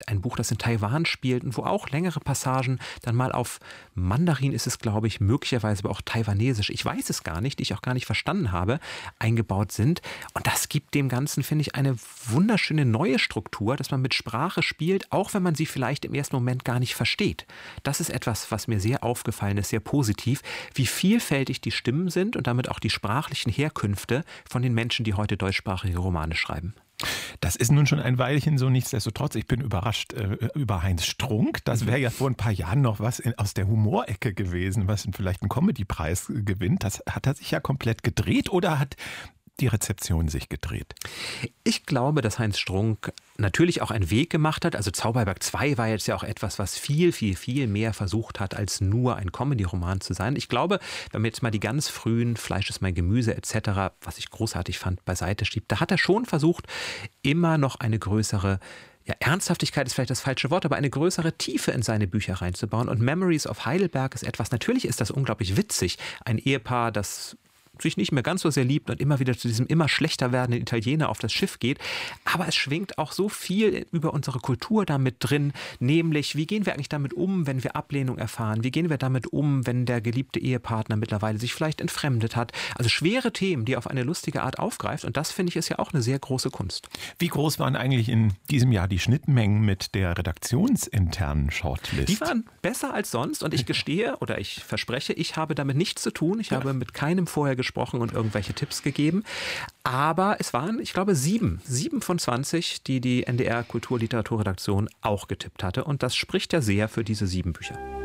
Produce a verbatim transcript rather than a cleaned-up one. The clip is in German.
ein Buch, das in Taiwan spielt und wo auch längere Passagen dann mal auf Mandarin ist es, glaube ich, möglicherweise aber auch Taiwanesisch, ich weiß es gar nicht, die ich auch gar nicht verstanden habe, eingebaut sind. Und das gibt dem Ganzen, finde ich, eine wunderschöne neue Struktur, dass man mit Sprache spielt, auch wenn man sie vielleicht im ersten Moment gar nicht versteht. Das ist etwas, was mir sehr aufgefallen ist, sehr positiv, wie vielfältig die Stimmen sind und damit auch die sprachlichen Herkünfte von den Menschen, die heute deutschsprachige Romane schreiben. Das ist nun schon ein Weilchen so, nichtsdestotrotz. Ich bin überrascht äh, über Heinz Strunk. Das wäre ja vor ein paar Jahren noch was in, aus der Humorecke gewesen, was vielleicht einen Comedy-Preis gewinnt. Das hat er sich ja komplett gedreht oder hat die Rezeption sich gedreht? Ich glaube, dass Heinz Strunk natürlich auch einen Weg gemacht hat. Also Zauberberg zwei war jetzt ja auch etwas, was viel, viel, viel mehr versucht hat, als nur ein Comedy-Roman zu sein. Ich glaube, wenn man jetzt mal die ganz frühen Fleisch ist mein Gemüse et cetera, was ich großartig fand, beiseite schiebt, da hat er schon versucht, immer noch eine größere Ja, Ernsthaftigkeit ist vielleicht das falsche Wort, aber eine größere Tiefe in seine Bücher reinzubauen. Und Memories of Heidelberg ist etwas, natürlich ist das unglaublich witzig. Ein Ehepaar, das sich nicht mehr ganz so sehr liebt und immer wieder zu diesem immer schlechter werdenden Italiener auf das Schiff geht. Aber es schwingt auch so viel über unsere Kultur damit drin, nämlich wie gehen wir eigentlich damit um, wenn wir Ablehnung erfahren? Wie gehen wir damit um, wenn der geliebte Ehepartner mittlerweile sich vielleicht entfremdet hat? Also schwere Themen, die er auf eine lustige Art aufgreift, und das, finde ich, ist ja auch eine sehr große Kunst. Wie groß waren eigentlich in diesem Jahr die Schnittmengen mit der redaktionsinternen Shortlist? Die waren besser als sonst und ich gestehe oder ich verspreche, ich habe damit nichts zu tun. Ich habe mit keinem vorher gesprochen und irgendwelche Tipps gegeben. Aber es waren, ich glaube, sieben, sieben von zwanzig, die die N D R Kulturliteraturredaktion auch getippt hatte. Und das spricht ja sehr für diese sieben Bücher.